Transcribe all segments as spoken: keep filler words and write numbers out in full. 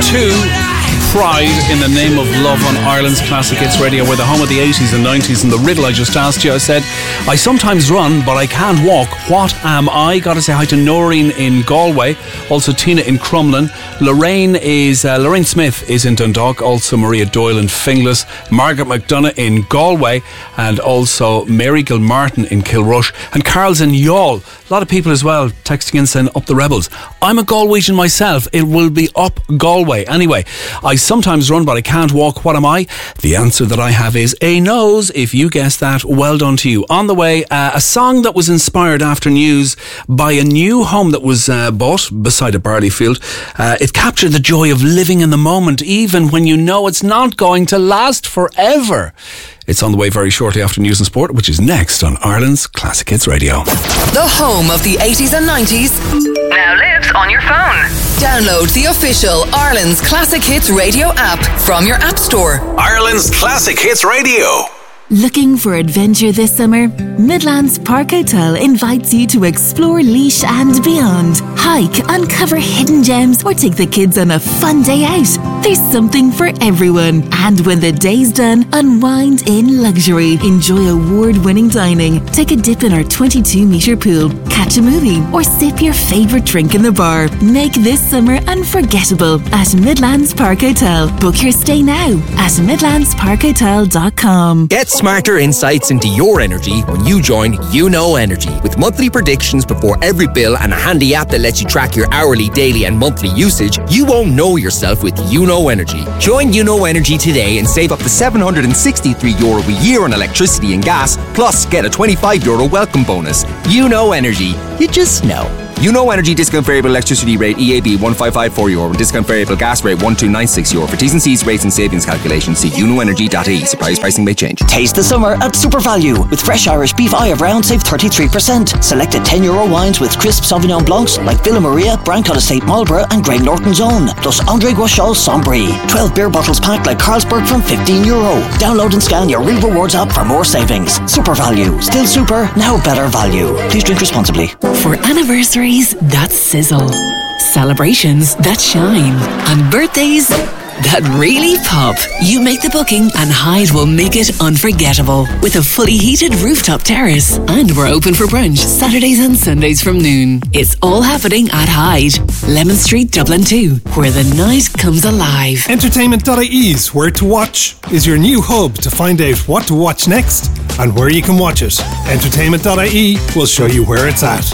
to Pride in the Name of Love on Ireland's Classic Hits Radio. We're the home of the eighties and nineties, and the riddle I just asked you, I said, I sometimes run, but I can't walk. What am I? Got to say hi to Noreen in Galway, also Tina in Crumlin. Lorraine is uh, Lorraine Smith is in Dundalk, also Maria Doyle in Finglas, Margaret McDonough in Galway, and also Mary Gilmartin in Kilrush, and Carl's in Youghal. A lot of people as well texting in saying up the Rebels. I'm a Galwegian myself. It will be up Galway. Anyway, I sometimes run, but I can't walk. What am I? The answer that I have is a nose. If you guessed that, well done to you. On the way, uh, a song that was inspired after news by a new home that was uh, bought beside a barley field. Uh, it captured the joy of living in the moment, even when you know it's not going to last forever. It's on the way very shortly after news and sport, which is next on Ireland's Classic Hits Radio. The home of the eighties and nineties now lives on your phone. Download the official Ireland's Classic Hits Radio app from your app store. Ireland's Classic Hits Radio. Looking for adventure this summer? Midlands Park Hotel invites you to explore Laois and beyond. Hike, uncover hidden gems, or take the kids on a fun day out. There's something for everyone. And when the day's done, unwind in luxury. Enjoy award-winning dining. Take a dip in our twenty-two metre pool. Catch a movie or sip your favourite drink in the bar. Make this summer unforgettable at Midlands Park Hotel. Book your stay now at midlands park hotel dot com. Get smarter insights into your energy when you join You Know Energy. With monthly predictions before every bill and a handy app that lets you track your hourly, daily and monthly usage, you won't know yourself with You Know Energy. Join You Know Energy today and save up to seven hundred sixty-three euro a year on electricity and gas, plus get a twenty-five euro welcome bonus. You Know Energy. You just know. You Know Energy discount variable electricity rate E A B one five five four euro and discount variable gas rate one two nine six euro. For T's and C's, rates and savings calculations, see you know energy dot I E. Surprise pricing may change. Taste the summer at Super Value. With fresh Irish beef eye of round, save thirty-three percent. Selected ten euro wines with crisp Sauvignon Blancs like Villa Maria, Brancott Estate Marlborough and Greg Norton's Own. Plus André Guachal Sombry. twelve beer bottles packed like Carlsberg from fifteen euro. Download and scan your Real Rewards app for more savings. Super Value. Still super, now better value. Please drink responsibly. For anniversaries, that's sizzle. Celebrations that shine. And birthdays that really pop. You make the booking and Hyde will make it unforgettable with a fully heated rooftop terrace. And we're open for brunch Saturdays and Sundays from noon. It's all happening at Hyde, Lemon Street, Dublin two, where the night comes alive. Entertainment dot I E's Where to Watch is your new hub to find out what to watch next and where you can watch it. Entertainment dot I E will show you where it's at.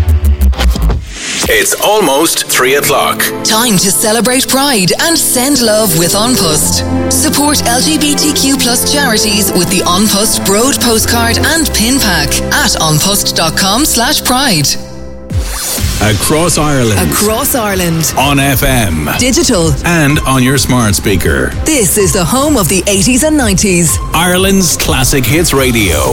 It's almost three o'clock. Time to celebrate Pride and send love with An Post. Support L G B T Q plus charities with the An Post Broad postcard and pin pack at anpost.com slash pride. Across Ireland. Across Ireland. On F M. Digital. And on your smart speaker. This is the home of the eighties and nineties. Ireland's Classic Hits Radio.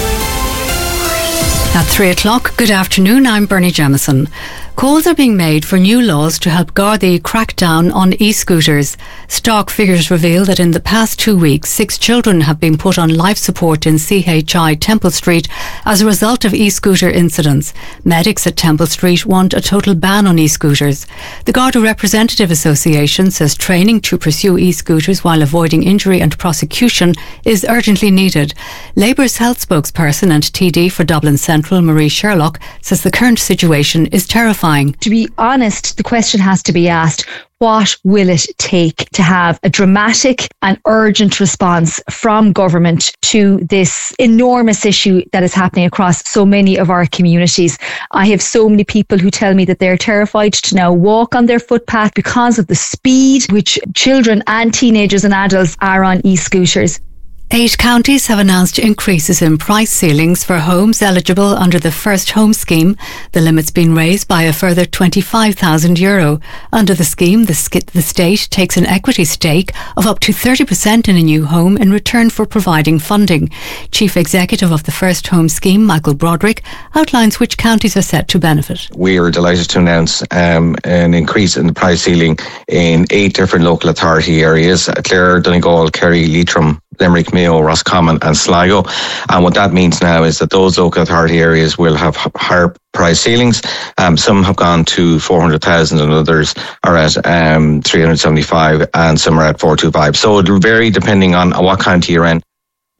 At three o'clock, good afternoon, I'm Bernie Jamieson. Calls are being made for new laws to help guard the crackdown on e-scooters. Stock figures reveal that in the past two weeks, six children have been put on life support in C H I Temple Street as a result of e-scooter incidents. Medics at Temple Street want a total ban on e-scooters. The Garda Representative Association says training to pursue e-scooters while avoiding injury and prosecution is urgently needed. Labour's health spokesperson and T D for Dublin Central, Marie Sherlock, says the current situation is terrifying. To be honest, the question has to be asked, what will it take to have a dramatic and urgent response from government to this enormous issue that is happening across so many of our communities? I have so many people who tell me that they're terrified to now walk on their footpath because of the speed which children and teenagers and adults are on e-scooters. Eight counties have announced increases in price ceilings for homes eligible under the First Home Scheme. The limit's been raised by a further twenty-five thousand euro. Under the scheme, the, sk- the state takes an equity stake of up to thirty percent in a new home in return for providing funding. Chief Executive of the First Home Scheme, Michael Broderick, outlines which counties are set to benefit. We are delighted to announce um, an increase in the price ceiling in eight different local authority areas: Clare, Donegal, Kerry, Leitrim, Limerick, Mayo, Roscommon and Sligo. And what that means now is that those local authority areas will have higher price ceilings. Um, some have gone to four hundred thousand and others are at um, three hundred seventy-five and some are at four twenty-five. So it'll vary depending on what county you're in.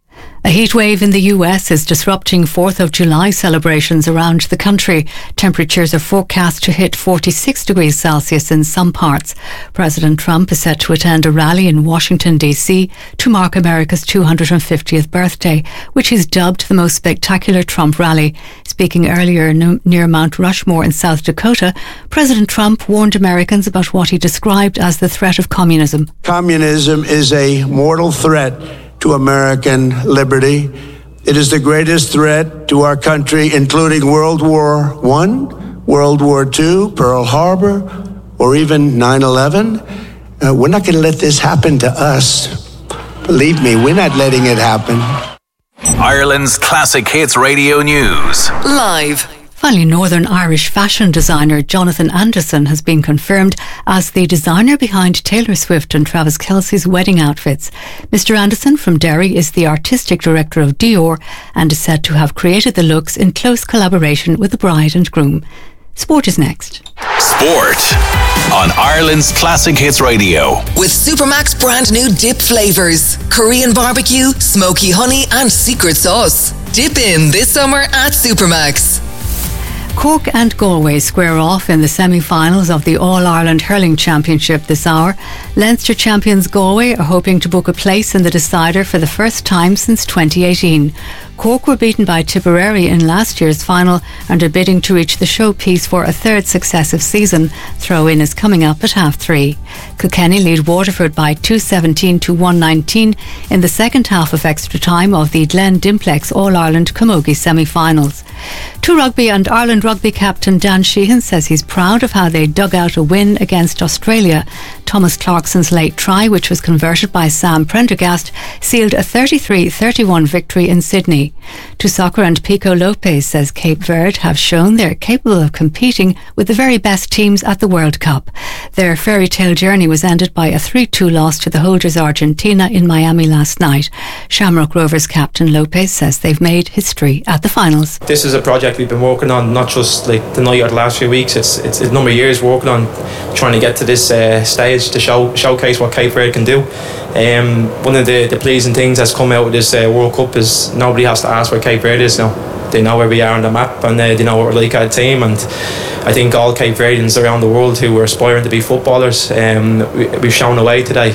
A heat wave in the U S is disrupting fourth of July celebrations around the country. Temperatures are forecast to hit forty-six degrees Celsius in some parts. President Trump is set to attend a rally in Washington, D C to mark America's two hundred fiftieth birthday, which he's dubbed the most spectacular Trump rally. Speaking earlier near Mount Rushmore in South Dakota, President Trump warned Americans about what he described as the threat of communism. Communism is a mortal threat to American liberty. It is the greatest threat to our country, including World War One, World War Two, Pearl Harbor, or even nine eleven. Uh, we're not going to let this happen to us. Believe me, we're not letting it happen. Ireland's Classic Hits Radio News. Live. Finally, Northern Irish fashion designer Jonathan Anderson has been confirmed as the designer behind Taylor Swift and Travis Kelce's wedding outfits. Mister Anderson from Derry is the artistic director of Dior and is said to have created the looks in close collaboration with the bride and groom. Sport is next. Sport on Ireland's Classic Hits Radio. With Supermax brand new dip flavours. Korean barbecue, smoky honey and secret sauce. Dip in this summer at Supermax. Cork and Galway square off in the semi-finals of the All-Ireland Hurling Championship this hour. Leinster champions Galway are hoping to book a place in the decider for the first time since twenty eighteen. Cork were beaten by Tipperary in last year's final and are bidding to reach the showpiece for a third successive season. Throw-in is coming up at half three. Kilkenny lead Waterford by two seventeen to one nineteen in the second half of extra time of the Glen Dimplex All-Ireland Camogie semi-finals. To rugby, and Ireland rugby captain Dan Sheehan says he's proud of how they dug out a win against Australia. Thomas Clarkson's late try, which was converted by Sam Prendergast, sealed a thirty-three thirty-one victory in Sydney. To soccer, and Pico Lopez says Cape Verde have shown they're capable of competing with the very best teams at the World Cup. Their fairy tale journey was ended by a three two loss to the holders Argentina in Miami last night. Shamrock Rovers captain Lopez says they've made history at the finals. This is a project we've been working on, not just like tonight or the last few weeks. It's it's a number of years working on trying to get to this uh, stage to show showcase what Cape Verde can do. Um, one of the, the pleasing things that's come out of this uh, World Cup is nobody has to ask where Cape Verde is now. They know where we are on the map, and uh, they know what we're like as a team. And I think all Cape Verdeans around the world who are aspiring to be footballers, um, we, we've shown the way today.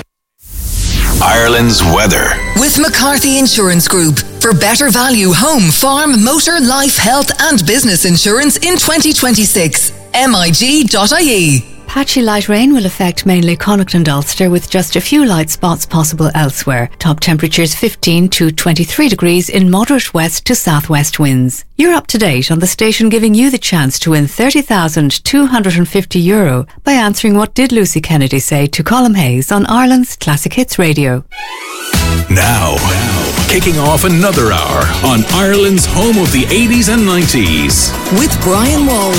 Ireland's weather. With McCarthy Insurance Group. For better value home, farm, motor, life, health and business insurance in twenty twenty-six. M I G dot I E. Patchy light rain will affect mainly Connacht and Ulster, with just a few light spots possible elsewhere. Top temperatures fifteen to twenty-three degrees in moderate west to southwest winds. You're up to date on the station giving you the chance to win thirty thousand two hundred fifty euro by answering What Did Lucy Kennedy Say to Colm Hayes on Ireland's Classic Hits Radio. Now, now, kicking off another hour on Ireland's home of the eighties and nineties. With Brian Wall.